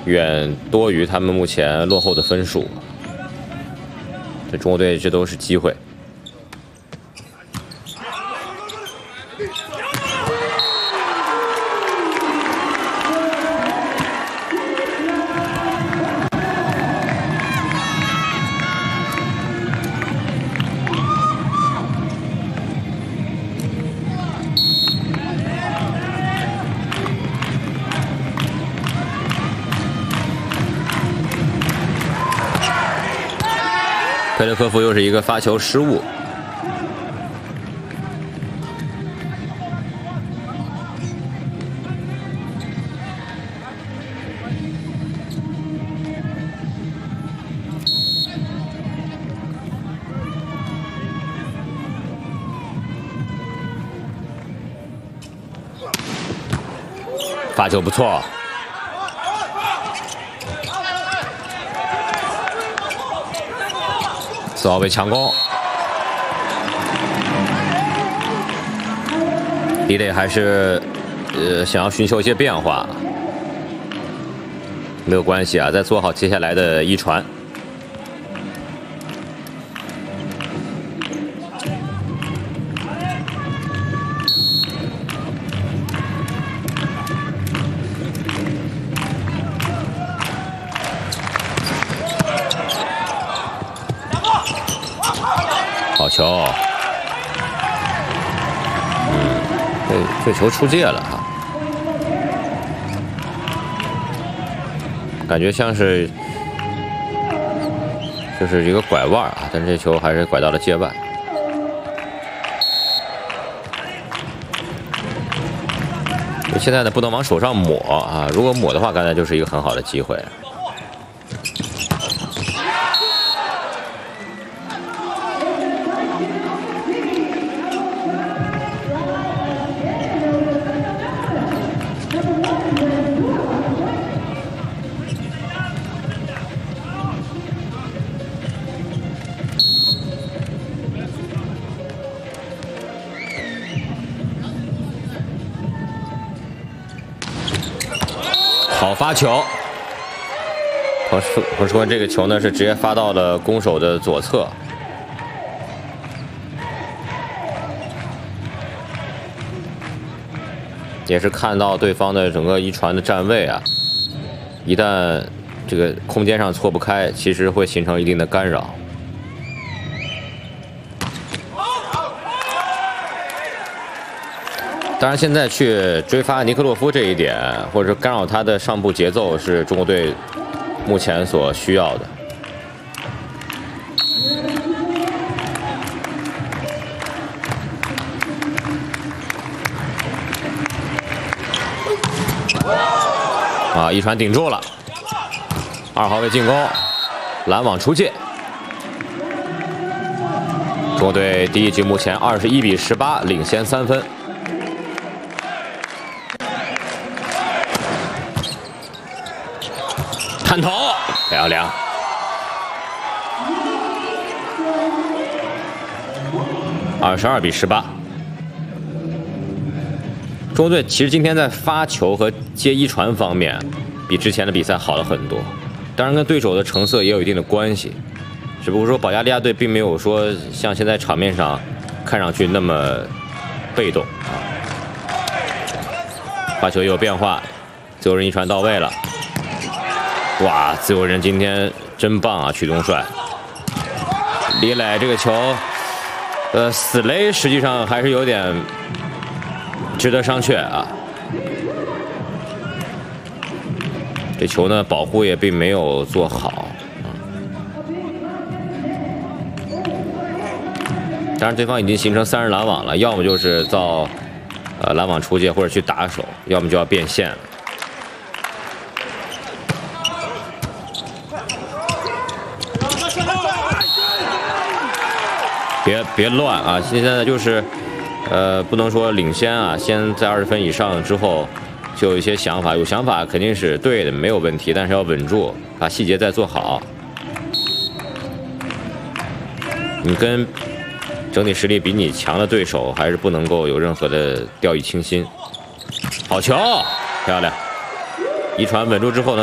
远多于他们目前落后的分数。这中国队这都是机会。 佩雷科夫又是一个发球失误，发球不错。 4号位强攻，李磊还是想要寻求一些变化，没有关系啊，再做好接下来的一传。好球！这球出界了哈，感觉像是就是一个拐弯啊，但是这球还是拐到了界外。现在呢，不能往手上抹啊，如果抹的话，刚才就是一个很好的机会。 好发球，彭世坤这个球呢是直接发到了攻手的左侧，也是看到对方的整个一传的站位啊，一旦这个空间上错不开，其实会形成一定的干扰。 当然，现在去追发尼克洛夫这一点，或者说干扰他的上步节奏，是中国队目前所需要的。啊，一传顶住了，2号位进攻，拦网出界。中国队第一局目前21比18领先3分。 探头，漂亮！22比18。中国队其实今天在发球和接一传方面，比之前的比赛好了很多。当然，跟对手的成色也有一定的关系。只不过说，保加利亚队并没有说像现在场面上看上去那么被动啊。发球也有变化，自由人一传到位了。 哇，自由人今天真棒啊！曲东帅，李磊这个球，死勒实际上还是有点值得商榷啊。这球呢，保护也并没有做好。当然，对方已经形成3人拦网了，要么就是造拦网出界，或者去打手，要么就要变线了。 别乱啊！现在就是，不能说领先啊，先在20分以上之后，就有一些想法，有想法肯定是对的，没有问题，但是要稳住，把细节再做好。你跟整体实力比你强的对手，还是不能够有任何的掉以轻心。好球，漂亮！一传稳住之后呢？